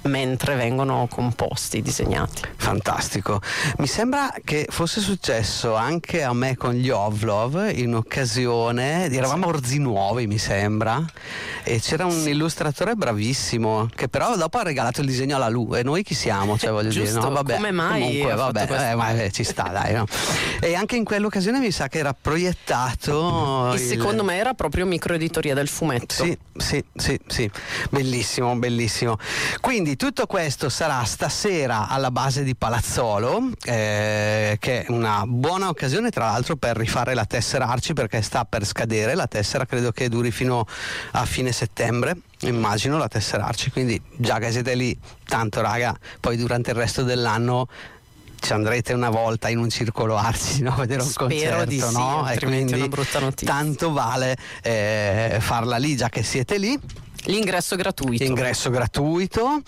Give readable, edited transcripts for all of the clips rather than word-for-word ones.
mentre vengono composti, disegnati. Fantastico. Mi sembra che fosse successo anche a me con gli Ovlov in occasione, eravamo a Orzinuovi mi sembra, e c'era un illustratore bravissimo che però dopo ha regalato il disegno alla Lu, e noi chi siamo? Cioè, voglio dire, no? Vabbè, come mai? Comunque, vabbè, ci sta, dai, no? E anche in quell'occasione mi sa che era proiettato e secondo me era proprio Microeditoria del Fumetto. Sì, bellissimo. Quindi tutto questo sarà stasera alla base di Palazzolo, che è una buona occasione tra l'altro per rifare la tessera Arci, perché sta per scadere la tessera, credo che duri fino a fine settembre, immagino, la tessera Arci, quindi già che siete lì, tanto raga, poi durante il resto dell'anno ci andrete una volta in un circolo Arci, no? A vedere un concerto, di sì, no? E quindi è una brutta notizia. tanto vale farla lì, già che siete lì. L'ingresso gratuito.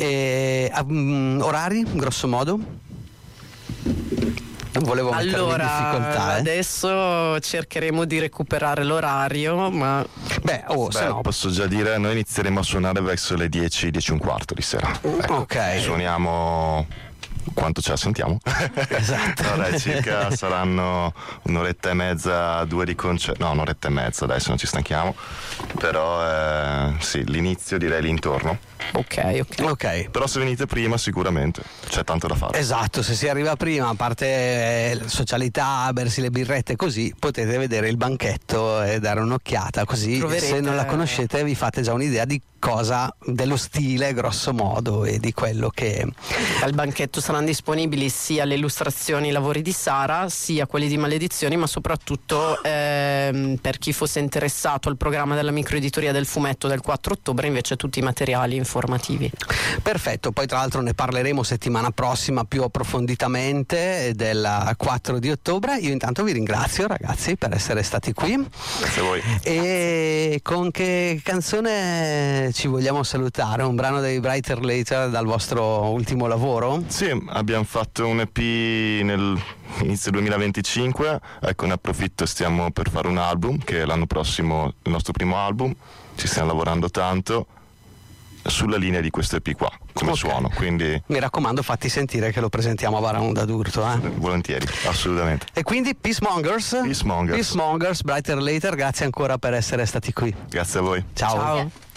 Orari, grosso modo? Non volevo mettermi in difficoltà. Adesso cercheremo di recuperare l'orario, ma se no... posso già dire, noi inizieremo a suonare verso le 10 e un quarto di sera. Ecco, ok. Suoniamo... Quanto ce la sentiamo? Esatto. Allora, circa saranno un'oretta e mezza, 2 di concerto. No, un'oretta e mezza, adesso non ci stanchiamo. Però sì, l'inizio direi l'intorno. Ok. Però se venite prima sicuramente c'è tanto da fare. Esatto, se si arriva prima, a parte socialità, bersi le birrette così, potete vedere il banchetto e dare un'occhiata, così se non la conoscete vi fate già un'idea di cosa, dello stile grosso modo e di quello che... Al banchetto saranno disponibili sia le illustrazioni, i lavori di Sara, sia quelli di Maledizioni, ma soprattutto per chi fosse interessato al programma della Microeditoria del Fumetto del 4 ottobre invece tutti i materiali informativi. Perfetto, poi tra l'altro ne parleremo settimana prossima più approfonditamente del 4 di ottobre. Io intanto vi ringrazio ragazzi per essere stati qui. Grazie a voi. E con che canzone ci vogliamo salutare? Un brano dei Brighter Later dal vostro ultimo lavoro? Sì, abbiamo fatto un EP nell'inizio 2025, ecco, ne approfitto, stiamo per fare un album che è l'anno prossimo il nostro primo album, ci stiamo lavorando tanto sulla linea di questo EP qua, come suono, quindi mi raccomando fatti sentire che lo presentiamo a Baraonda d'Urto. Volentieri, assolutamente. E quindi Peacemongers, Brighter Later, grazie ancora per essere stati qui. Grazie a voi. Ciao.